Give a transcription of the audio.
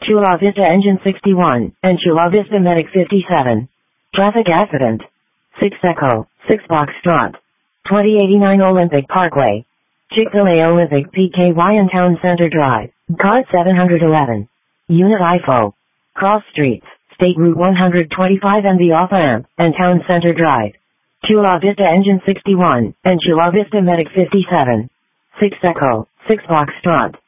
Chula Vista Engine 61, and Chula Vista Medic 57. Traffic accident. 6 Echo, 6 Foxtrot. 2089 Olympic Parkway. Chick-fil-A Olympic PKY and Town Center Drive. Card 711. Unit IFO. Cross Streets, State Route 125 and the off-ramp, and Town Center Drive. Chula Vista Engine 61, and Chula Vista Medic 57. 6 Echo, 6 Foxtrot.